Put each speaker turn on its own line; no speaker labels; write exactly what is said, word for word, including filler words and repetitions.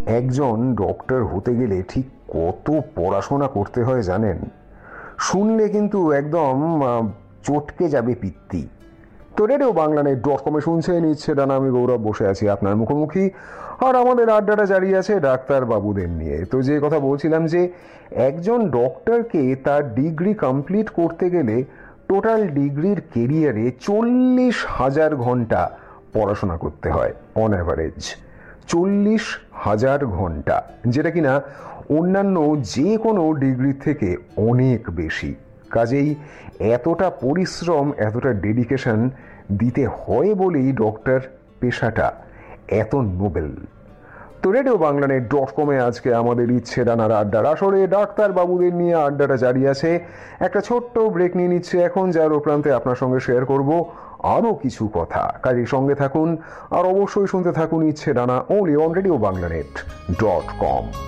একজন ডক্টর হতে গেলে ঠিক কত পড়াশোনা করতে হয় জানেন? শুনলে কিন্তু একদম চটকে যাবে পিত্তি। তো রেডিও বাংলা নেট ডট কমে শুনছেন ইচ্ছে ডানা, আমি গৌরব বসে আছি আপনার মুখোমুখি, আর আমাদের আড্ডাটা জারি আছে ডাক্তার বাবুদের নিয়ে। তো যে কথা বলছিলাম, যে একজন ডক্টরকে তার ডিগ্রি কমপ্লিট করতে গেলে টোটাল ডিগ্রির কেরিয়ারে চল্লিশ হাজার ঘন্টা পড়াশোনা করতে হয় অন অ্যাভারেজ। চল্লিশ হাজার ঘন্টা, যেটা কিনা অন্যান্য যে কোনো ডিগ্রির থেকে অনেক বেশি। কাজেই এতটা পরিশ্রম, এতটা ডেডিকেশন দিতে হয় বলেই ডক্টর পেশাটা এত নোবেল। তো রেডিও বাংলা নেট ডট কমে আজকে আমাদের ইচ্ছে ডানার আড্ডার আসরে ডাক্তার বাবুদের নিয়ে আড্ডাটা জারি আছে। একটা ছোট্ট ব্রেক নিয়ে নিচ্ছে এখন, যার প্রান্তে আপনার সঙ্গে শেয়ার করব আরও কিছু কথা। কাজেই সঙ্গে থাকুন আর অবশ্যই শুনতে থাকুন ইচ্ছে ডানা, only on radio Bangla net dot com.